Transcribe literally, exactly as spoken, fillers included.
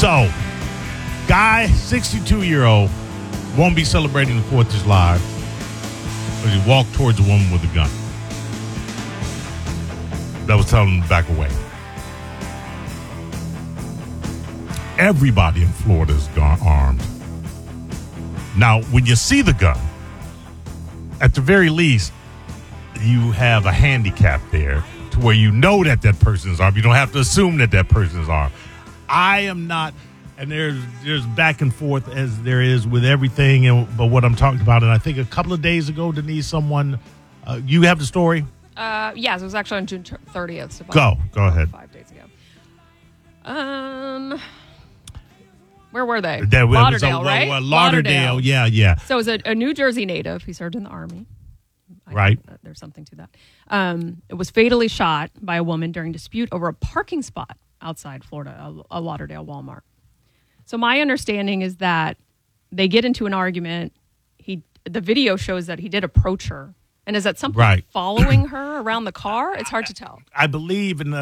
So, guy, sixty-two-year-old, won't be celebrating the fourth of July because he walked towards a woman with a gun that was telling him to back away. Everybody in Florida is gone armed. Now, when you see the gun, at the very least, you have a handicap there to where you know that that person is armed. You don't have to assume that that person is armed. I am not, and there's there's back and forth as there is with everything, and, but what I'm talking about, and I think a couple of days ago, Denise, someone, uh, you have the story? Uh, yes, it was actually on June thirtieth. So go, go ahead. Five days ago. Um... Where were they? That, Lauderdale, a, right? Uh, Lauderdale, Lauderdale, yeah, yeah. So it was a, a New Jersey native. He served in the Army. I right. There's something to that. Um, it was fatally shot by a woman during dispute over a parking spot outside Florida, a, a Lauderdale Walmart. So my understanding is that they get into an argument. He, the video shows that he did approach her. And is that something right. following her around the car? It's hard to tell. I believe in the